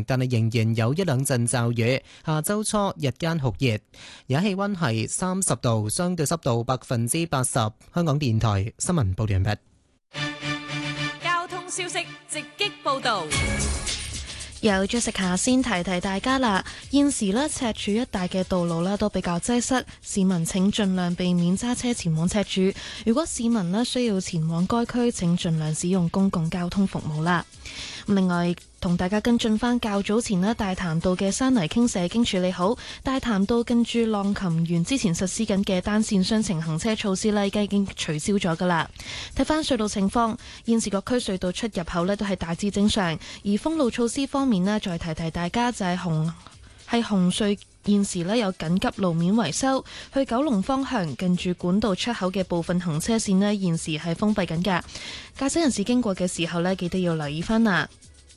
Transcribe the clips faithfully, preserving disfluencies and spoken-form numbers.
但係仍然有一兩陣驟雨。下周初日間酷熱，而家氣溫係三十度，相對濕度百分之八十。香港電台新聞報道完畢。 交通消息直擊報道。 有咗食下先提提大家啦，現時呢，赤柱一帶嘅道路呢都比較擠塞，市民請盡量避免揸車前往赤柱。如果市民呢需要前往該區，請盡量使用公共交通服務啦。另外，同大家跟進翻較早前呢，大潭道嘅山泥傾瀉已經處理好，大潭道近住浪琴園之前實施緊嘅單線雙程行車措施呢，已經取消咗噶啦。睇翻隧道情況，現時各區隧道出入口呢都係大致正常，而封路措施方面呢，再提提大家就係紅係紅隧現時呢有緊急路面維修，去九龍方向近住管道出口嘅部分行車線呢，現時係封閉緊㗎，駕駛人士經過嘅時候呢，記得要留意翻啦。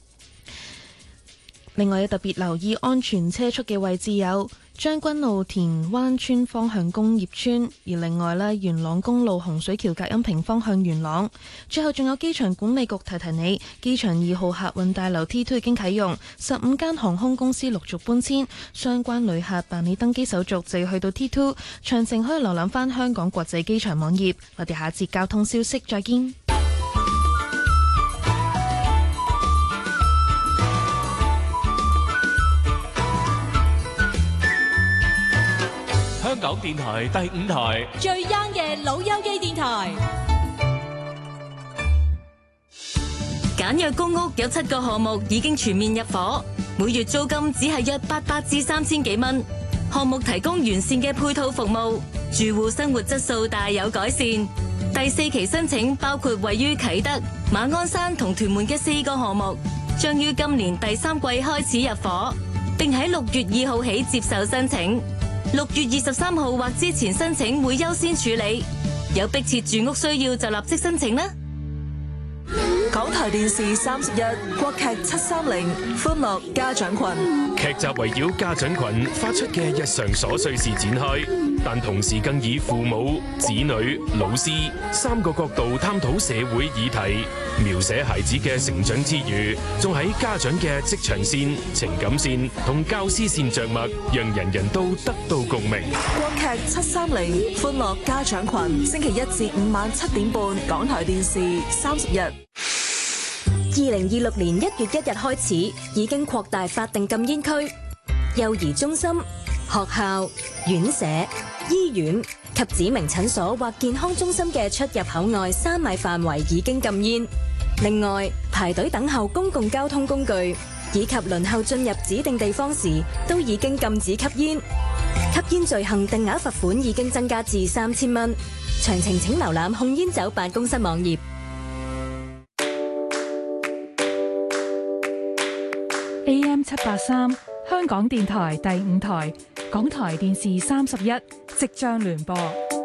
另外要特別留意安全車速嘅位置有將軍澳田灣村方向工業村，而另外呢，元朗公路洪水橋隔音屏方向元朗。最後仲有機場管理局提提你，機場二號客運大樓 T 二 已經啟用，十五間航空公司陸續搬遷，相關旅客辦理登機手續就要去到 T 二，詳情可以瀏覽翻香港國際機場網頁。我哋下節交通消息再見。 香港電台第五台最 young 嘅老友記電台。 簡約公屋有七個項目已經全面入伙，每月租金只係約八百至三千幾蚊。項目提供完善嘅配套服務，住戶生活質素大有改善。第四期申請包括位於啟德、馬鞍山同屯門嘅四個項目，將於今年第三季開始入伙，並喺六月二號起接受申請。六月二十三號或之前申請會優先處理，有迫切住屋需要就立即申請啦。 港台電視三十一國劇七三零歡樂家長群， 劇集圍繞家長群發出嘅日常瑣碎事展開，但同時更以父母、子女、老師三個角度探討社會議題，描寫孩子嘅成長之餘，仲喺家長嘅職場線、情感線同教師線着墨，讓人人都得到共鳴。 國劇七三零歡樂家長群，星期一至五晚七點半，港台電視三十一。 二零二六年一月一日開始，已經擴大法定禁煙區，幼兒中心、學校、院舍、醫院及指明診所或健康中心嘅出入口外三米範圍已經禁煙。另外，排隊等候公共交通工具以及輪候進入指定地方時，都已經禁止吸煙。吸煙罪行定額罰款已經增加至三千蚊。詳情請瀏覽控煙酒辦公室網頁。 A M 七八三香港電台第五台，港台電視三十一即將聯播。